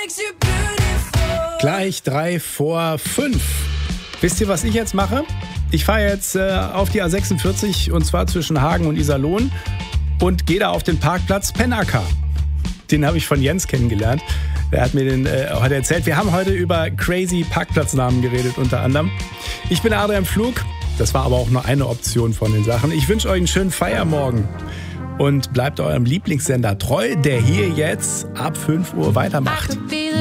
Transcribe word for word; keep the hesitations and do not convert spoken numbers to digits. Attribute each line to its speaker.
Speaker 1: Gleich drei vor fünf. Wisst ihr, was ich jetzt mache? Ich fahre jetzt äh, auf die A sechsundvierzig und zwar zwischen Hagen und Iserlohn und gehe da auf den Parkplatz Pennacker. Den habe ich von Jens kennengelernt. Der hat mir den äh, heute erzählt. Wir haben heute über crazy Parkplatznamen geredet, unter anderem. Ich bin Adrian Pflug. Das war aber auch nur eine Option von den Sachen. Ich wünsche euch einen schönen Feiermorgen und bleibt eurem Lieblingssender treu, der hier jetzt ab fünf Uhr weitermacht.